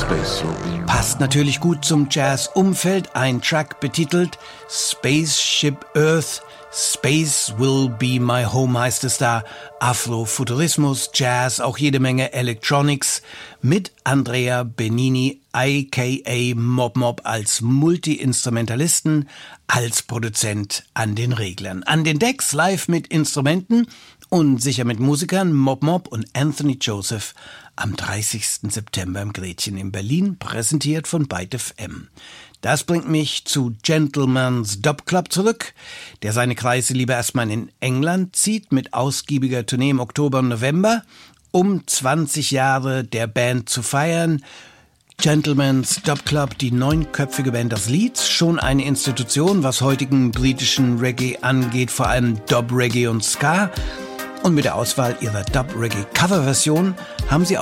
Passt natürlich gut zum Jazz-Umfeld. Ein Track betitelt Spaceship Earth. Space will be my home heißt es da. Afrofuturismus, Jazz, auch jede Menge Electronics mit Andrea Benini aka Mob Mob als Multi-Instrumentalisten, als Produzent an den Reglern. An den Decks live mit Instrumenten und sicher mit Musikern Mob Mob und Anthony Joseph am 30. September im Gretchen in Berlin, präsentiert von Byte FM. Das bringt mich zu Gentleman's Dub Club zurück, der seine Kreise lieber erstmal in England zieht, mit ausgiebiger Tournee im Oktober und November, um 20 Jahre der Band zu feiern. Gentleman's Dub Club, die 9-köpfige Band aus Leeds, schon eine Institution, was heutigen britischen Reggae angeht, vor allem Dub, Reggae und Ska. Und mit der Auswahl ihrer Dub-Reggae-Coverversion haben sie